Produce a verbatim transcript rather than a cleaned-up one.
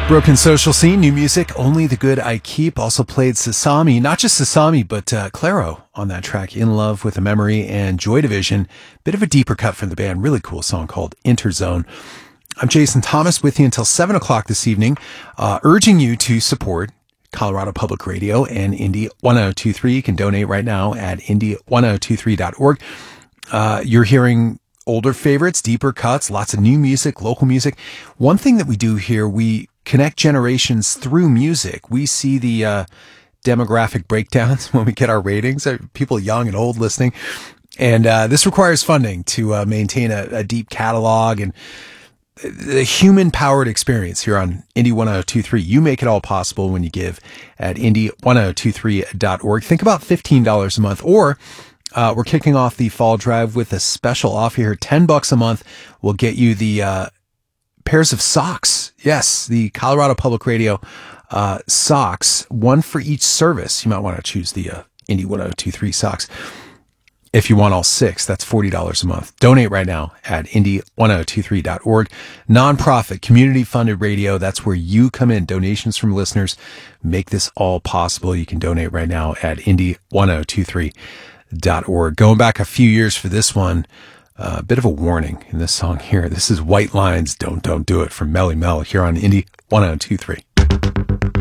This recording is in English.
Broken Social Scene, new music, Only the Good I Keep. Also played Sasami, not just Sasami, but uh, Claro on that track, In Love with a Memory, and Joy Division. Bit of a deeper cut from the band. Really cool song called Interzone. I'm Jason Thomas with you until seven o'clock this evening, uh, urging you to support Colorado Public Radio and Indie ten twenty-three. You can donate right now at indie ten twenty-three dot org. Uh, you're hearing older favorites, deeper cuts, lots of new music, local music. One thing that we do here, we connect generations through music. We see the uh, demographic breakdowns when we get our ratings, people young and old listening. And uh, this requires funding to uh, maintain a, a deep catalog and the human-powered experience here on Indie ten twenty-three. You make it all possible when you give at indie ten twenty-three dot org. Think about fifteen dollars a month, or uh, we're kicking off the fall drive with a special offer here. ten bucks a month will get you the uh, pairs of socks. Yes, the Colorado Public Radio uh, socks, one for each service. You might want to choose the uh, Indie ten twenty-three socks. If you want all six, that's forty dollars a month. Donate right now at indie ten twenty-three dot org. Nonprofit, community-funded radio, that's where you come in. Donations from listeners make this all possible. You can donate right now at indie ten twenty-three dot org. Going back a few years for this one, a uh, bit of a warning in this song here. This is White Lines, Don't Don't Do It from Melly Mel here on Indie ten twenty-three.